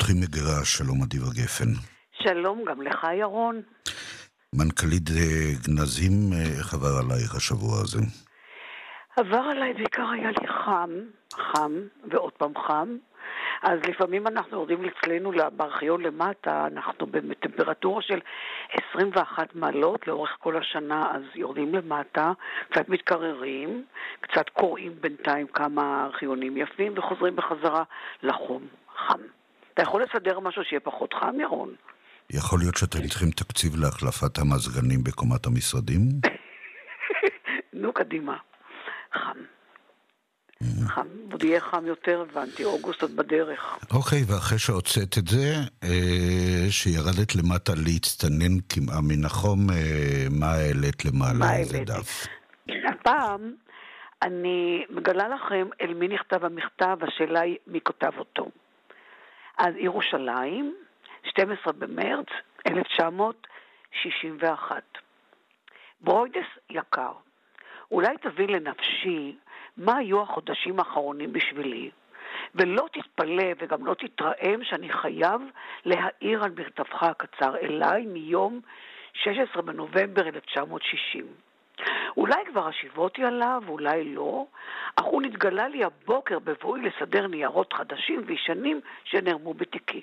פותחים מגירה, שלום אדיבה גפן. שלום גם לך ירון. מנכ"לית גנזים, איך עבר עלייך השבוע הזה? עבר עליי בעיקר היה לי חם ועוד פעם חם. אז לפעמים אנחנו יורדים אצלנו בארכיון למטה, אנחנו בטמפרטורה של 21 מעלות לאורך כל השנה, אז יורדים למטה, קצת מתקררים, קצת קוראים בינתיים כמה ארכיונים יפים וחוזרים בחזרה לחום, חם. אתה יכול לסדר משהו שיהיה פחות חם, ירון? יכול להיות שאתם צריכים תקציב להחלפת המזגנים בקומת המשרדים? נו, קדימה. חם. חם. עוד יהיה חם יותר, הבנתי, אוגוסט עוד בדרך. אוקיי, ואחרי שהוצאת את זה, שירדת למטה להצטנן כמעה מן החום, מה העלית למעלה? איזה דף? הפעם אני מגלה לכם אל מי נכתב המכתב, השאלה היא מי כותב אותו. אז ירושלים, 12 במרץ 1961. ברוידס יקר, אולי תביא לנפשי מה היו החודשים האחרונים בשבילי, ולא תתפלא וגם לא תתרעם שאני חייב להעיר על מכתבך הקצר אליי מיום 16 בנובמבר 1960. אולי כבר השיבותי עליו, אולי לא, אך הוא נתגלה לי הבוקר בבואי לסדר ניירות חדשים וישנים שנרמו בתיקי.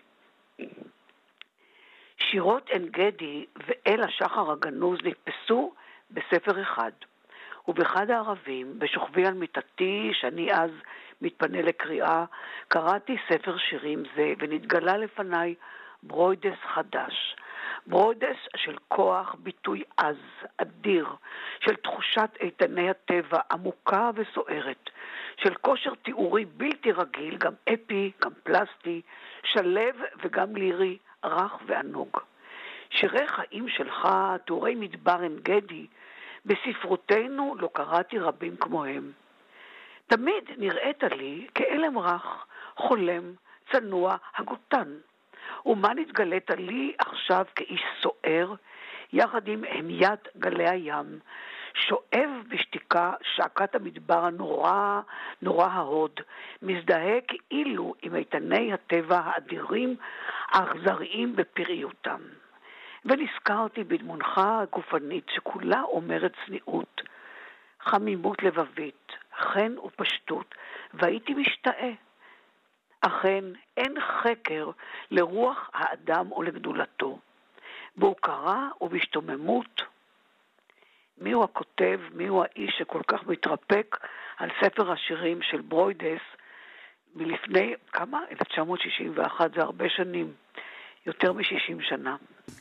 שירות עין גדי ואל השחר הגנוז נתפסו בספר אחד, ובאחד הערבים, בשוכבי על מיטתי, שאני אז מתפנה לקריאה, קראתי ספר שירים זה, ונתגלה לפניי ברוידס חדש. ברוידס של כוח ביטוי עז, אדיר, של תחושת איתני הטבע, עמוקה וסוערת, של כושר תיאורי בלתי רגיל, גם אפי, גם פלסטי, שלב וגם לירי, רך וענוג. שירי חיים שלך, תיאורי מדבר עין גדי, בספרותנו לא קראתי רבים כמוהם. תמיד נראית לי כאלם רך, חולם, צנוע, הגותן. ומה נתגלית לי עכשיו כאיש סוער, יחד עם המיית גלי הים, שואב בשתיקה שעקת המדבר הנורא, נורא ההוד, מזדהה כאילו עם איתני הטבע האדירים, האכזריים בפריותם. ונזכרתי בדמונך הגופנית שכולה אומרת צניעות, חמימות לבבית, חן ופשטות, והייתי משתאה. אכן אין חקר לרוח האדם או לגדולתו. בהוקרה ובהשתוממות, מיהו הכותב, מיהו האיש שכל כך מתרפק על ספר השירים של ברוידס מלפני כמה? 1961, זה הרבה שנים, יותר מ-60 שנה.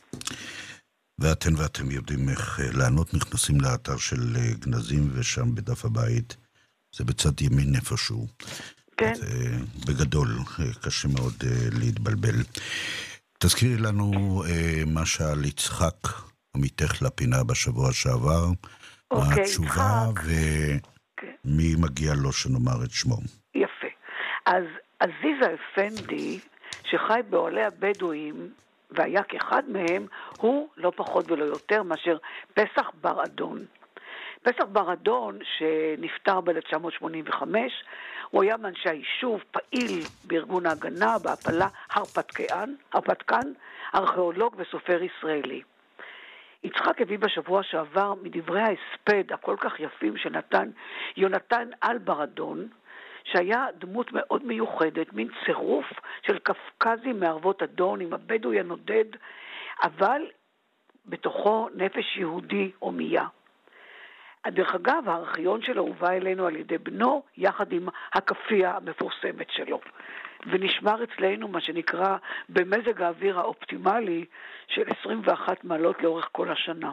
ואתם יודעים איך לענות, נכנסים לאתר של גנזים, ושם בדף הבית, זה בצד ימין איפשהו. כן. בגדול, קשה מאוד להתבלבל. תזכירי לנו מה שאל יצחק עמיתך לפינה בשבוע שעבר, מה התשובה ומי מגיע לו שנאמר את שמו. יפה. אז עזיזה אפנדי, שחי בעולי הבדואים, והיה כאחד מהם, הוא לא פחות ולא יותר מאשר פסח בר אדון. פסח בר אדון, שנפטר ב-1985, הוא היה מאנשי היישוב, פעיל בארגון ההגנה, בהפלה הרפתקן, ארכיאולוג וסופר ישראלי. יצחק הביא בשבוע שעבר מדברי ההספד הכל כך יפים שנתן יונתן על בר אדון, שהיה דמות מאוד מיוחדת, מין צירוף של קפקזי מערבות אדון עם הבדואי הנודד, אבל בתוכו נפש יהודי הומיה. דרך אגב, הארכיון שלו הובא אלינו על ידי בנו, יחד עם הקפייה המפורסמת שלו. ונשמר אצלנו מה שנקרא במזג האוויר האופטימלי של 21 מעלות לאורך כל השנה.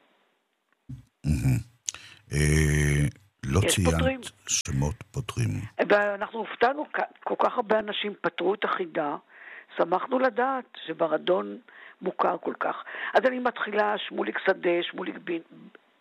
לא ציינת שמות פותרים. ואנחנו הופתענו, כל כך הרבה אנשים פתרו את החידה, שמחנו לדעת שברדון מוכר כל כך. אז אני מתחילה שמוליק שדה, שמוליק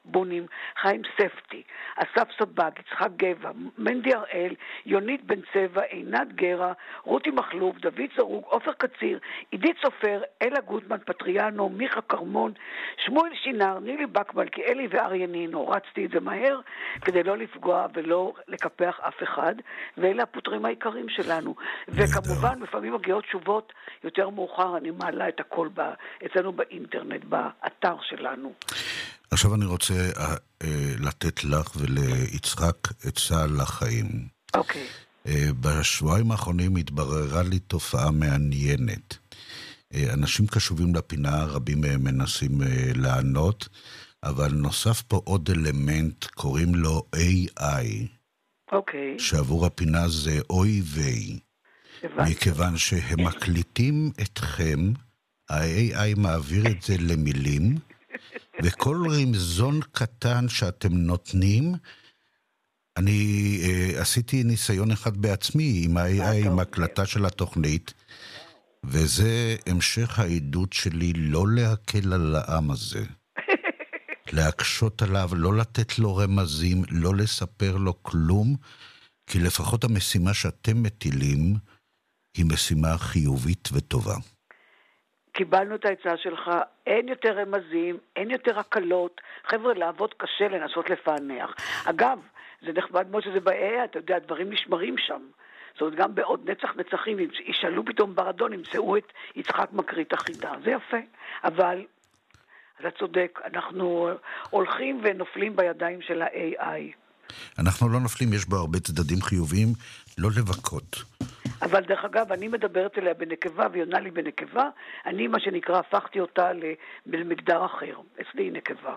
בונים, חיים ספטי, אסף סבג, יצחק גבע, מנדי הראל, יונית בן צבע, עינת גרה, רותי מחלוב, דוד זרוג, עופר קציר, עידית סופר, אלה גוטמן, פטריאנו, מיכה קרמון, שמואל שינר, נילי בקמלקי, אלי ואריה נינו. רצתי את זה מהר כדי לא לפגוע ולא לקפח אף אחד, ואלה הפותרים העיקרים שלנו. וכמובן, לפעמים מגיעות תשובות יותר מאוחר, אני מעלה את הכל אצלנו באינטרנט, באתר שלנו. עכשיו אני רוצה לתת לך וליצחק עצה לחיים. אוקיי. בשבועיים האחרונים התבררה לי תופעה מעניינת. אנשים קשובים לפינה, רבים מהם מנסים לענות, אבל נוסף פה עוד אלמנט, קוראים לו AI. אוקיי. שעבור הפינה זה אוי ויי. מכיוון שהם מקליטים אתכם, ה-AI מעביר את זה למילים, וכל רמזון קטן שאתם נותנים, אני עשיתי ניסיון אחד בעצמי עם ה-AI, עם הקלטה של התוכנית, וזה המשך העדות שלי לא להקל על העם הזה. להקשות עליו, לא לתת לו רמזים, לא לספר לו כלום, כי לפחות המשימה שאתם מטילים היא משימה חיובית וטובה. קיבלנו את ההצעה שלך, אין יותר רמזים, אין יותר הקלות, חבר'ה, לעבוד קשה, לנסות לפענח. אגב, זה נחמד מאוד שזה בעיה, אתה יודע, דברים נשמרים שם. זאת אומרת, גם בעוד נצח נצחים, ישאלו פתאום ברדון, ימצאו את יצחק מקריא את החידה. זה יפה, אבל אתה צודק, אנחנו הולכים ונופלים בידיים של ה-AI. אנחנו לא נופלים, יש בו הרבה צדדים חיוביים, לא לבקות. אבל דרך אגב, אני מדברת אליה בנקבה, והיא עונה לי בנקבה, אני מה שנקרא, הפכתי אותה למגדר אחר. אצלי היא נקבה.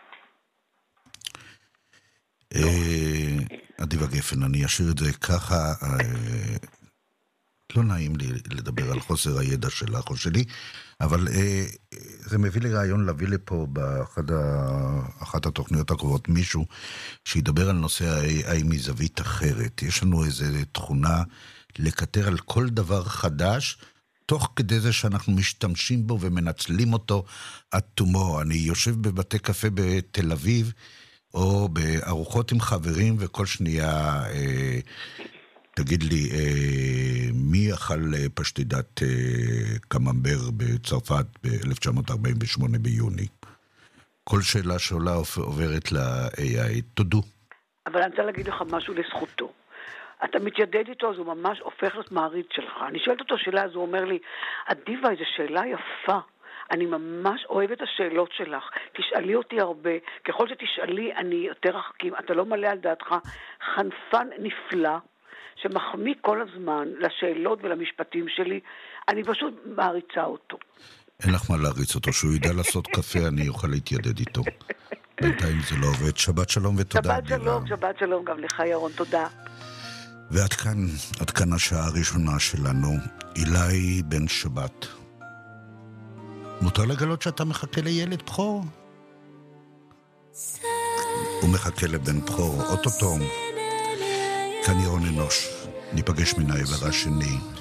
אדיבה גפן, אני אשאיר את זה ככה, לא נעים לי לדבר על חוסר הידע שלך או שלי, אבל זה מביא לי רעיון להביא לפה באחת התוכניות הקרובות מישהו שידבר על נושא ה-AI מזווית אחרת. יש לנו איזו תכונה לקטר על כל דבר חדש, תוך כדי זה שאנחנו משתמשים בו ומנצלים אותו עד תומו. אני יושב בבתי קפה בתל אביב, או בארוחות עם חברים, וכל שנייה, תגיד לי, מי אכל פשטידת קממבר בצרפת ב-1948 ביוני? כל שאלה שעולה עוברת ל-AI, תודו. אבל אני רוצה להגיד לך משהו לזכותו. אתה מתיידד איתו, אז הוא ממש הופך להיות מעריץ שלך. אני שואלת אותו שאלה, אז הוא אומר לי, אדיבה, איזו שאלה יפה. אני ממש אוהב את השאלות שלך. תשאלי אותי הרבה. ככל שתשאלי, אני יותר רחקים. אתה לא מלא על דעתך. חנפן נפלא, שמחמיא כל הזמן לשאלות ולמשפטים שלי. אני פשוט מעריצה אותו. אין לך מה להריץ אותו. שהוא ידע לעשות קפה, אני אוכל להתיידד איתו. בינתיים זה לא עובד. שבת שלום ותודה. שבת שלום גם לך ירון, תודה. ועד כאן השעה הראשונה שלנו. אילי בן שבת. מותר לגלות שאתה מחכה לילד בחור? הוא מחכה לבן בחור, אוטוטו. כאן ירון אנוש. ניפגש מן העבר השני.